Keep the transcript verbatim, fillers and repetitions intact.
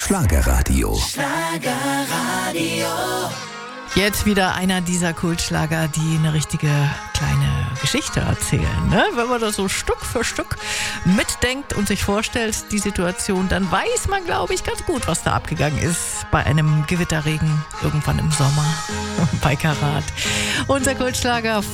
Schlagerradio. Schlagerradio. Jetzt wieder einer dieser Kultschlager, die eine richtige kleine Geschichte erzählen. Ne? Wenn man das so Stück für Stück mitdenkt und sich vorstellt, die Situation, dann weiß man, glaube ich, ganz gut, was da abgegangen ist bei einem Gewitterregen irgendwann im Sommer bei Karat. Unser Kultschlager